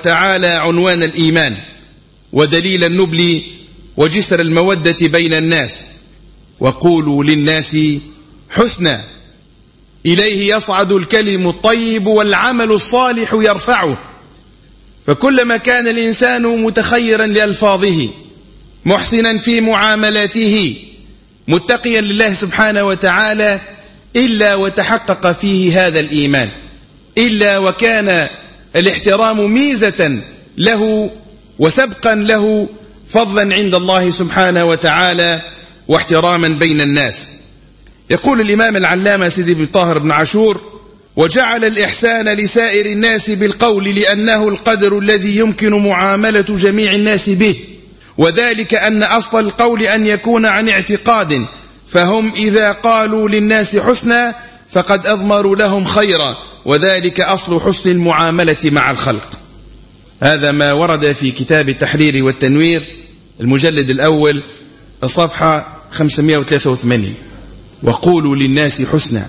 وتعالى عنوان الإيمان ودليل النبل وجسر المودة بين الناس. وقولوا للناس حسنا إليه يصعد الكلم الطيب والعمل الصالح يرفعه. فكلما كان الإنسان متخيرا لألفاظه محسنا في معاملاته متقيا لله سبحانه وتعالى إلا وتحقق فيه هذا الإيمان، إلا وكان الاحترام ميزة له وسبقا له فضلا عند الله سبحانه وتعالى واحتراما بين الناس. يقول الإمام العلامة سيدي بن طاهر بن عاشور: وجعل الإحسان لسائر الناس بالقول لأنه القدر الذي يمكن معاملة جميع الناس به، وذلك أن أصل القول أن يكون عن اعتقاد، فهم إذا قالوا للناس حسنا فقد أضمروا لهم خيرا، وذلك أصل حسن المعاملة مع الخلق. هذا ما ورد في كتاب التحرير والتنوير المجلد الأول الصفحة 583. وقولوا للناس حسنا.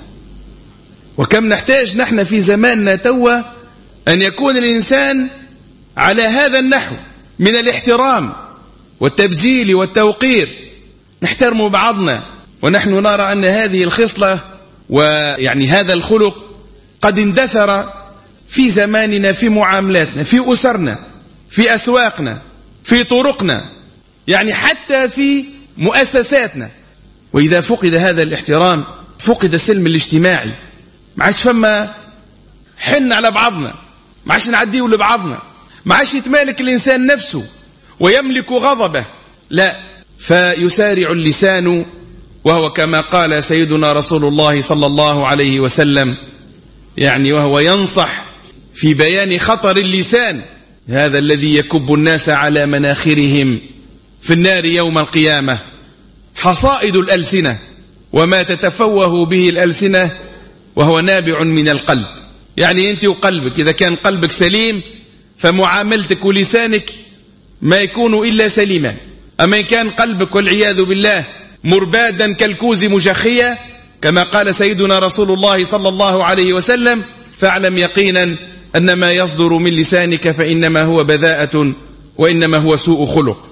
وكم نحتاج نحن في زماننا توا أن يكون الإنسان على هذا النحو من الاحترام والتبجيل والتوقير، نحترم بعضنا، ونحن نرى أن هذه الخصلة ويعني هذا الخلق قد اندثر في زماننا، في معاملاتنا، في أسرنا، في أسواقنا، في طرقنا، يعني حتى في مؤسساتنا. وإذا فقد هذا الاحترام فقد السلم الاجتماعي، ما عادش فما حن على بعضنا، ما عادش نعديه لبعضنا، ما عادش يتمالك الإنسان نفسه ويملك غضبه، لا، فيسارع اللسان، وهو كما قال سيدنا رسول الله صلى الله عليه وسلم، يعني وهو ينصح في بيان خطر اللسان: هذا الذي يكب الناس على مناخرهم في النار يوم القيامة حصائد الألسنة وما تتفوه به الألسنة وهو نابع من القلب. يعني أنت وقلبك، إذا كان قلبك سليم فمعاملتك ولسانك ما يكون إلا سليما. أما إن كان قلبك والعياذ بالله مربادا كالكوز مجخية كما قال سيدنا رسول الله صلى الله عليه وسلم، فاعلم يقينا أن ما يصدر من لسانك فإنما هو بذاءة وإنما هو سوء خلق.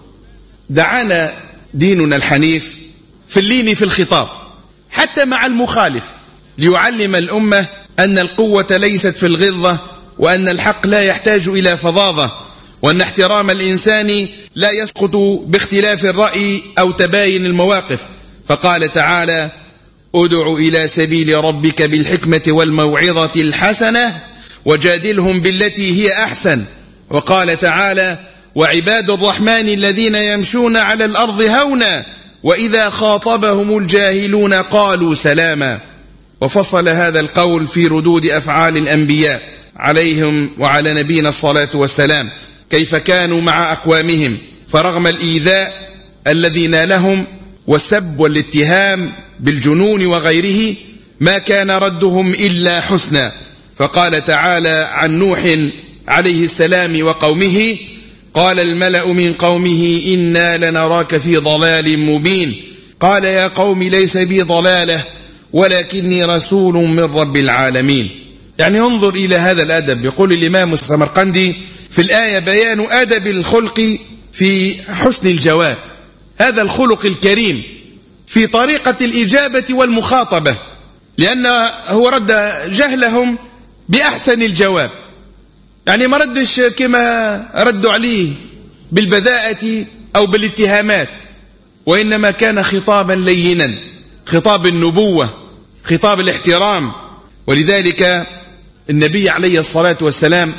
دعانا ديننا الحنيف في اللين في الخطاب حتى مع المخالف، ليعلم الأمة أن القوة ليست في الغضة، وأن الحق لا يحتاج إلى فظاظة، وأن احترام الإنسان لا يسقط باختلاف الرأي أو تباين المواقف. فقال تعالى: ادع إلى سبيل ربك بالحكمة والموعظة الحسنة وجادلهم بالتي هي أحسن. وقال تعالى: وعباد الرحمن الذين يمشون على الأرض هونا وإذا خاطبهم الجاهلون قالوا سلاما. وفصل هذا القول في ردود أفعال الأنبياء عليهم وعلى نبينا الصلاة والسلام، كيف كانوا مع أقوامهم، فرغم الإيذاء الذي نالهم والسب والاتهام بالجنون وغيره ما كان ردهم إلا حسنا. فقال تعالى عن نوح عليه السلام وقومه: قال الملأ من قومه إنا لنراك في ضلال مبين، قال يا قوم ليس بي ضلالة ولكني رسول من رب العالمين. يعني انظر إلى هذا الأدب. يقول الإمام السمرقندي في الآية: بيان أدب الخلق في حسن الجواب، هذا الخلق الكريم في طريقة الإجابة والمخاطبة، لأنه هو رد جهلهم بأحسن الجواب، يعني ما ردش كما ردوا عليه بالبذاءة أو بالاتهامات، وإنما كان خطابا لينا، خطاب النبوة، خطاب الاحترام. ولذلك النبي عليه الصلاة والسلام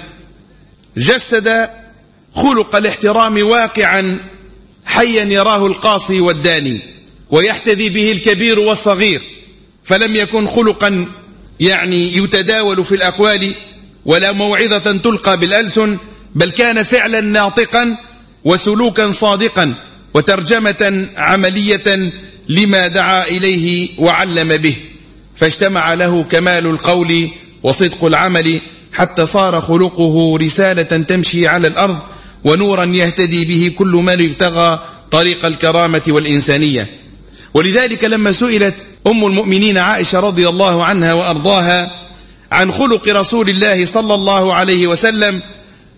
جسد خلق الاحترام واقعا حيا يراه القاصي والداني ويحتذي به الكبير والصغير، فلم يكن خلقا يعني يتداول في الأقوال ولا موعظة تلقى بالألسن، بل كان فعلا ناطقا وسلوكا صادقا وترجمة عملية لما دعا إليه وعلم به، فاجتمع له كمال القول وصدق العمل حتى صار خلقه رسالة تمشي على الأرض ونورا يهتدي به كل من ابتغى طريق الكرامة والإنسانية. ولذلك لما سئلت أم المؤمنين عائشة رضي الله عنها وأرضاها عن خلق رسول الله صلى الله عليه وسلم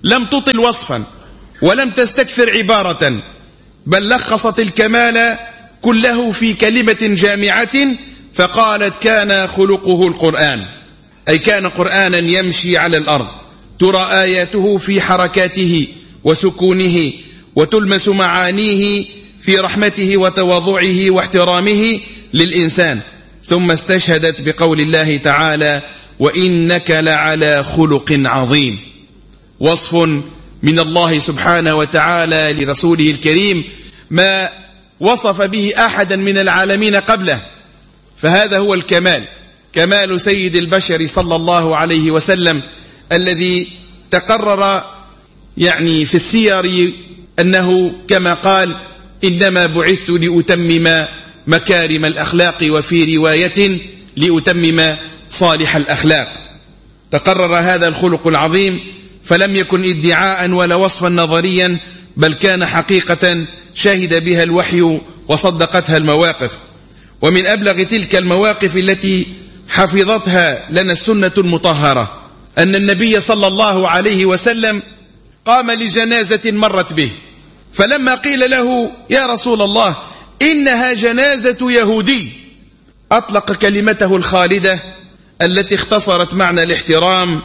لم تطل وصفا ولم تستكثر عبارة، بل لخصت الكمال كله في كلمة جامعة فقالت: كان خلقه القرآن، أي كان قرآنا يمشي على الأرض، ترى آياته في حركاته وسكونه، وتلمس معانيه في رحمته وتواضعه واحترامه للإنسان. ثم استشهدت بقول الله تعالى: وإنك لعلى خلق عظيم، وصف من الله سبحانه وتعالى لرسوله الكريم ما وصف به أحدا من العالمين قبله، فهذا هو الكمال، كمال سيد البشر صلى الله عليه وسلم، الذي تقرر يعني في السير أنه كما قال: إنما بعثت لأتمم مكارم الأخلاق، وفي رواية لأتمم صالح الأخلاق. تقرر هذا الخلق العظيم، فلم يكن ادعاء ولا وصفا نظريا، بل كان حقيقة شهد بها الوحي وصدقتها المواقف. ومن أبلغ تلك المواقف التي حفظتها لنا السنة المطهرة أن النبي صلى الله عليه وسلم قام لجنازة مرت به، فلما قيل له: يا رسول الله إنها جنازة يهودي، أطلق كلمته الخالدة التي اختصرت معنى الاحترام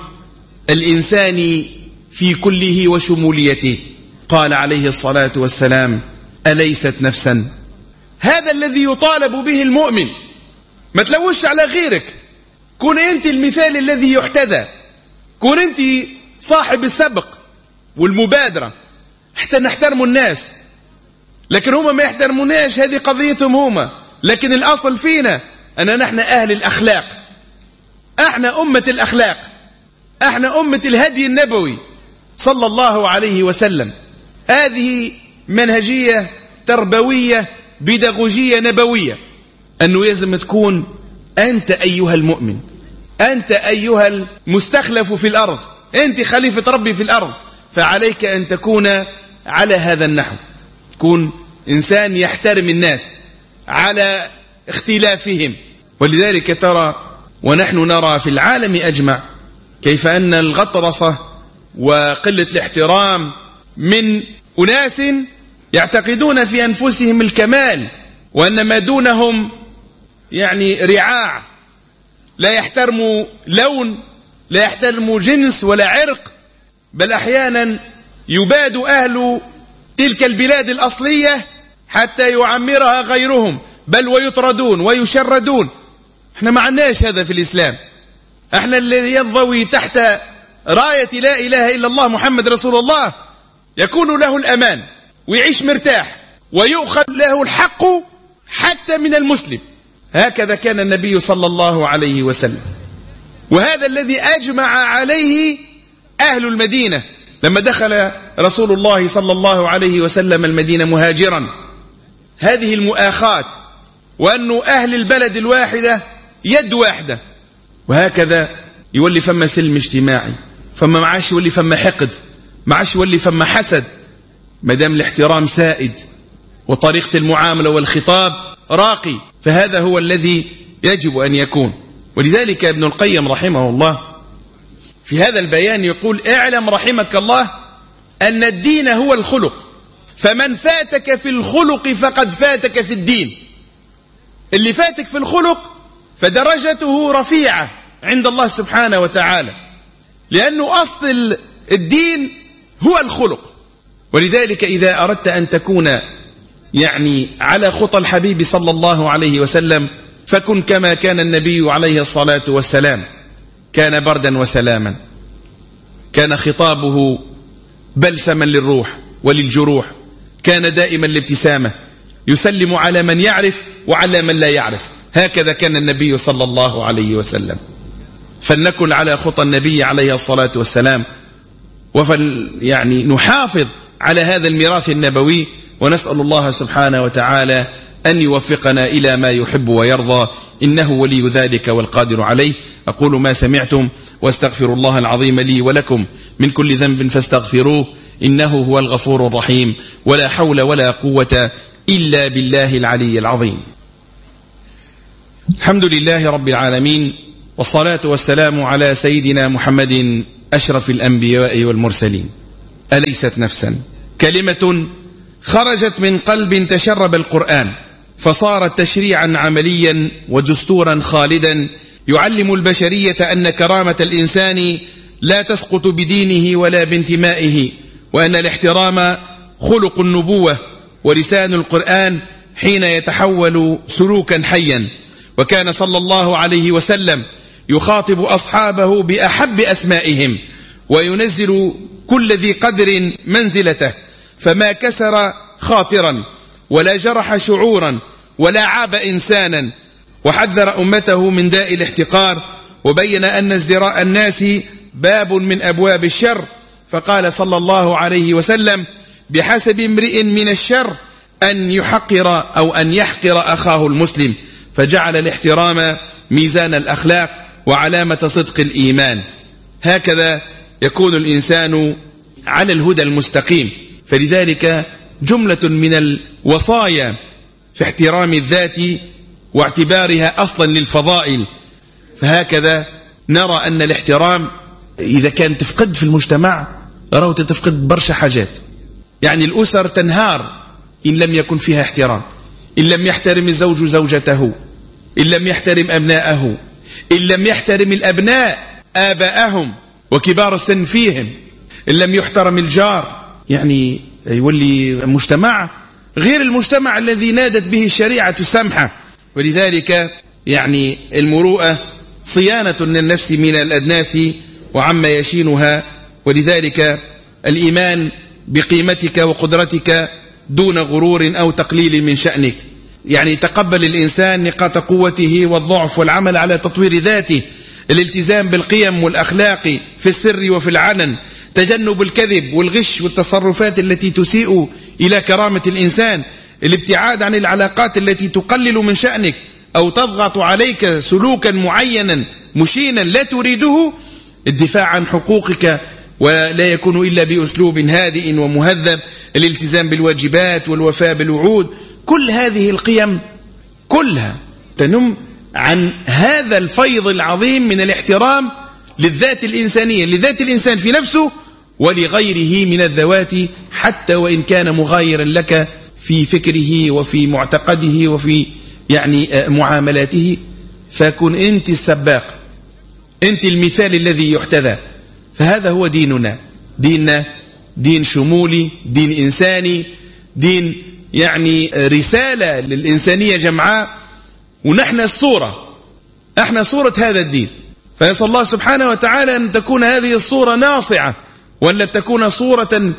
الإنساني في كله وشموليته، قال عليه الصلاة والسلام: أليست نفسا؟ هذا الذي يطالب به المؤمن، ما تلوش على غيرك، كون أنت المثال الذي يحتذى، كون أنت صاحب السبق والمبادرة حتى نحترم الناس، لكن هم ما يحترموناش، هذه قضيتهم هم، لكن الأصل فينا أن نحن أهل الأخلاق، احنا أمة الأخلاق، احنا أمة الهدي النبوي صلى الله عليه وسلم. هذه منهجية تربوية بيداغوجية نبوية، أنه لازم تكون أنت أيها المؤمن، أنت أيها المستخلف في الأرض، أنت خليفة ربي في الأرض، فعليك أن تكون على هذا النحو، تكون إنسان يحترم الناس على اختلافهم. ولذلك ترى ونحن نرى في العالم أجمع كيف أن الغطرسة وقلة الاحترام من أناس يعتقدون في أنفسهم الكمال، وأن ما دونهم يعني رعاع، لا يحترموا لون، لا يحترموا جنس ولا عرق، بل أحيانا يباد أهل تلك البلاد الأصلية حتى يعمرها غيرهم، بل ويطردون ويشردون. احنا ما عناش هذا في الإسلام، احنا الذي ينضوي تحت راية لا إله إلا الله محمد رسول الله يكون له الأمان ويعيش مرتاح ويؤخذ له الحق حتى من المسلم. هكذا كان النبي صلى الله عليه وسلم، وهذا الذي أجمع عليه أهل المدينة لما دخل رسول الله صلى الله عليه وسلم المدينة مهاجرا، هذه المؤاخاة، وأنه أهل البلد الواحدة يد واحدة، وهكذا يولي فما سلم اجتماعي، فما معاش يولي فما حقد، معاش يولي فما حسد، مدام الاحترام سائد وطريقة المعاملة والخطاب راقي، فهذا هو الذي يجب أن يكون. ولذلك ابن القيم رحمه الله في هذا البيان يقول: اعلم رحمك الله أن الدين هو الخلق، فمن فاتك في الخلق فقد فاتك في الدين. اللي فاتك في الخلق فدرجته رفيعة عند الله سبحانه وتعالى، لأنه أصل الدين هو الخلق. ولذلك إذا أردت أن تكون يعني على خطى الحبيب صلى الله عليه وسلم فكن كما كان النبي عليه الصلاة والسلام، كان بردا وسلاما، كان خطابه بلسما للروح وللجروح، كان دائما الابتسامة، يسلم على من يعرف وعلى من لا يعرف، هكذا كان النبي صلى الله عليه وسلم. فلنكن على خطى النبي عليه الصلاة والسلام، يعني نحافظ على هذا الميراث النبوي، ونسأل الله سبحانه وتعالى أن يوفقنا إلى ما يحب ويرضى، إنه ولي ذلك والقادر عليه. أقول ما سمعتم واستغفر الله العظيم لي ولكم من كل ذنب فاستغفروه، إنه هو الغفور الرحيم، ولا حول ولا قوة إلا بالله العلي العظيم. الحمد لله رب العالمين، والصلاة والسلام على سيدنا محمد أشرف الأنبياء والمرسلين. أليست نفسا؟ كلمة خرجت من قلب تشرب القرآن فصارت تشريعا عمليا ودستورا خالدا يعلم البشرية أن كرامة الإنسان لا تسقط بدينه ولا بانتمائه، وأن الاحترام خلق النبوة ولسان القرآن حين يتحول سلوكا حيا. وكان صلى الله عليه وسلم يخاطب أصحابه بأحب أسمائهم وينزل كل ذي قدر منزلته، فما كسر خاطرا ولا جرح شعورا ولا عاب إنسانا، وحذر أمته من داء الاحتقار، وبين أن ازدراء الناس باب من أبواب الشر، فقال صلى الله عليه وسلم: بحسب امرئ من الشر أن يحقر أو أن يحقر أخاه المسلم. فجعل الاحترام ميزان الأخلاق وعلامة صدق الإيمان. هكذا يكون الإنسان على الهدى المستقيم. فلذلك جملة من الوصايا في احترام الذات واعتبارها أصلا للفضائل. فهكذا نرى أن الاحترام إذا كان تفقد في المجتمع رأوا تفقد برشا حاجات. يعني الأسر تنهار إن لم يكن فيها احترام، إن لم يحترم الزوج زوجته، إن لم يحترم أبناءه، إن لم يحترم الأبناء آباءهم وكبار السن فيهم، إن لم يحترم الجار، يعني يولي مجتمع غير المجتمع الذي نادت به الشريعة السمحة. ولذلك يعني المروءة صيانة للنفس من الأدناس وعما يشينها. ولذلك الإيمان بقيمتك وقدرتك دون غرور أو تقليل من شأنك. يعني تقبل الإنسان نقاط قوته والضعف والعمل على تطوير ذاته، الالتزام بالقيم والأخلاق في السر وفي العلن، تجنب الكذب والغش والتصرفات التي تسيء إلى كرامة الإنسان، الابتعاد عن العلاقات التي تقلل من شأنك أو تضغط عليك سلوكا معينا مشينا لا تريده، الدفاع عن حقوقك ولا يكون إلا بأسلوب هادئ ومهذب، الالتزام بالواجبات والوفاء بالوعود. كل هذه القيم كلها تنم عن هذا الفيض العظيم من الاحترام للذات الإنسانية، لذات الإنسان في نفسه ولغيره من الذوات، حتى وإن كان مغايرا لك في فكره وفي معتقده وفي يعني معاملاته. فكن أنت السباق، أنت المثال الذي يحتذى. فهذا هو ديننا. ديننا دين شمولي، دين إنساني، دين يعني رسالة للإنسانية جمعاء، ونحن الصورة، احنا صورة هذا الدين. فنسأل الله سبحانه وتعالى أن تكون هذه الصورة ناصعة، وأن لا تكون صورة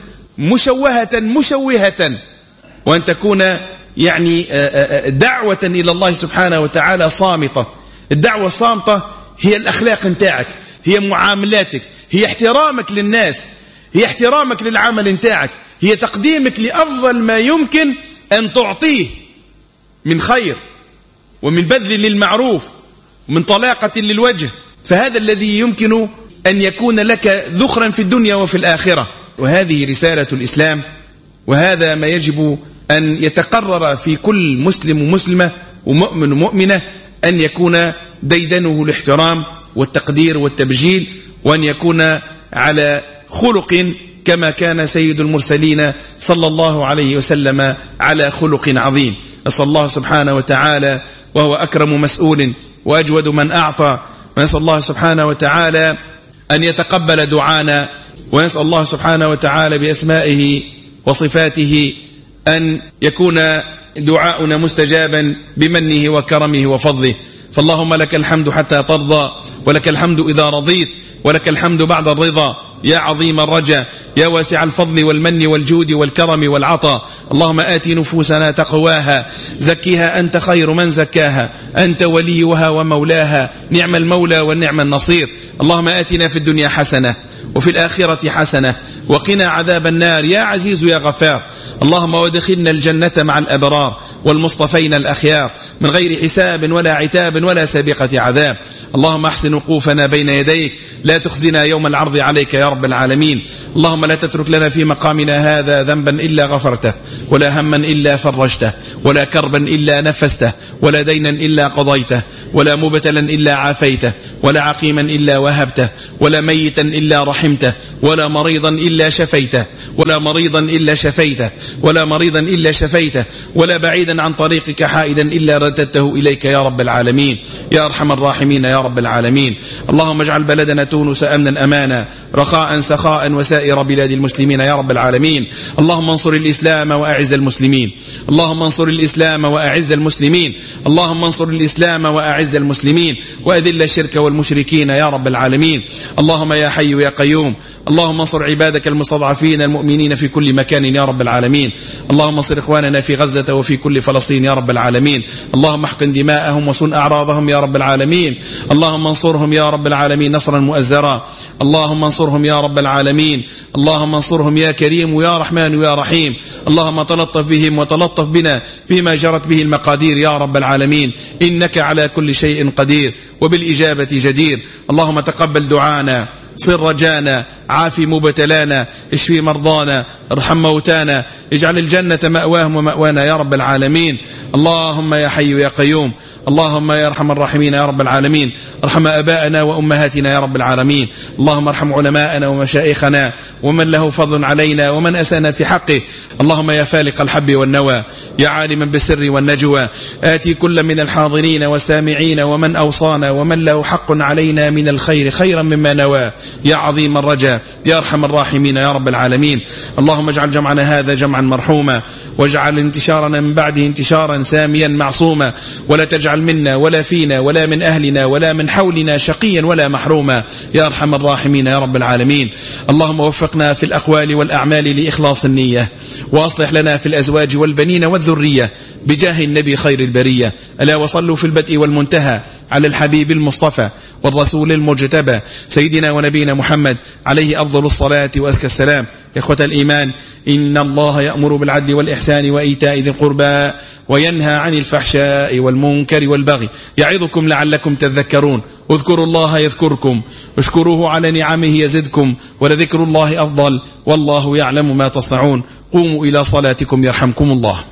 مشوهة، وأن تكون يعني دعوة إلى الله سبحانه وتعالى صامتة. الدعوة الصامتة هي الأخلاق نتاعك، هي معاملاتك، هي احترامك للناس، هي احترامك للعمل نتاعك، هي تقديمك لأفضل ما يمكن أن تعطيه من خير ومن بذل للمعروف ومن طلاقة للوجه. فهذا الذي يمكن أن يكون لك ذخرا في الدنيا وفي الآخرة. وهذه رسالة الإسلام، وهذا ما يجب أن يتقرر في كل مسلم ومسلمة ومؤمن ومؤمنة، أن يكون ديدنه الاحترام والتقدير والتبجيل، وأن يكون على خلق كما كان سيد المرسلين صلى الله عليه وسلم على خلق عظيم. نسأل الله سبحانه وتعالى وهو أكرم مسؤول وأجود من أعطى، ونسأل الله سبحانه وتعالى أن يتقبل دعانا، ونسأل الله سبحانه وتعالى بأسمائه وصفاته أن يكون دعاؤنا مستجابا بمنه وكرمه وفضله. فاللهم لك الحمد حتى ترضى، ولك الحمد إذا رضيت، ولك الحمد بعد الرضا، يا عظيم الرجا، يا واسع الفضل والمن والجود والكرم والعطاء. اللهم آت نفوسنا تقواها، زكها أنت خير من زكاها، أنت وليها ومولاها، نعم المولى والنعم النصير. اللهم آتنا في الدنيا حسنة وفي الآخرة حسنة وقنا عذاب النار يا عزيز يا غفار. اللهم وادخلنا الجنة مع الأبرار والمصطفين الأخيار من غير حساب ولا عتاب ولا سابقة عذاب. اللهم احسن وقوفنا بين يديك، لا تخزنا يوم العرض عليك يا رب العالمين. اللهم لا تترك لنا في مقامنا هذا ذنبا إلا غفرته، ولا هما إلا فرجته، ولا كربا إلا نفسته، ولا دينا إلا قضيته، ولا مبتلا إلا عافيته، ولا عقيما إلا وهبته، ولا ميتا إلا رحمته، ولا مريضا إلا شفيته، ولا مريضا إلا شفيته، ولا مريضا إلا شفيته، ولا بعيدا عن طريقك حائدا إلا رددته إليك يا رب العالمين يا أرحم الراحمين يا رب العالمين. اللهم اجعل بلدنا تونس أمنا أمانا رخاء سخاء وسائر بلاد المسلمين يا رب العالمين. اللهم انصر الإسلام وأعز المسلمين، اللهم انصر الإسلام وأعز المسلمين، اللهم انصر الإسلام وأعز المسلمين، وأذل الشرك والمشركين يا رب العالمين. اللهم يا حي يا قيوم اللهم انصر عبادك المستضعفين المؤمنين في كل مكان يا رب العالمين. اللهم انصر إخواننا في غزة وفي كل فلسطين يا رب العالمين. اللهم احقن دماءهم وصن أعراضهم يا رب العالمين. اللهم انصرهم يا رب العالمين نصرا مؤزرا. اللهم انصرهم يا رب العالمين. اللهم انصرهم يا كريم يا رحمن يا رحيم. اللهم تلطف بهم وتلطف بنا فيما جرت به المقادير يا رب العالمين، إنك على كل شيء قدير وبالإجابة جدير. اللهم تقبل دعانا، صر رجانا، عافي مبتلانا، اشفي مرضانا، ارحم موتانا، اجعل الجنة مأواهم ومأوانا يا رب العالمين. اللهم يا حي يا قيوم اللهم يا أرحم الراحمين يا رب العالمين ارحم أباءنا وأمهاتنا يا رب العالمين. اللهم ارحم علماءنا ومشايخنا ومن له فضل علينا ومن أسانا في حقه. اللهم يا فالق الحب والنوى يا عالما بالسر والنجوى آتي كل من الحاضرين والسامعين ومن أوصانا ومن له حق علينا من الخير خيرا مما نوى يا عظيم الرجاء يا أرحم الراحمين يا رب العالمين. اللهم اجعل جمعنا هذا جمعا مرحوما واجعل انتشارنا من بعده انتشارا ساميا معصوما، ولا تجعل منا ولا فينا ولا من أهلنا ولا من حولنا شقيا ولا محروما يا أرحم الراحمين يا رب العالمين. اللهم وفقنا في الأقوال والأعمال لإخلاص النية، وأصلح لنا في الأزواج والبنين والذرية بجاه النبي خير البرية. ألا وصلوا في البدء والمنتهى على الحبيب المصطفى والرسول المجتبى سيدنا ونبينا محمد عليه أفضل الصلاة وأزكى السلام. إخوة الإيمان، إن الله يأمر بالعدل والإحسان وإيتاء ذي القربى وينهى عن الفحشاء والمنكر والبغي يعظكم لعلكم تذكرون. اذكروا الله يذكركم اشكروه على نعمه يزدكم ولذكر الله أفضل والله يعلم ما تصنعون. قوموا إلى صلاتكم يرحمكم الله.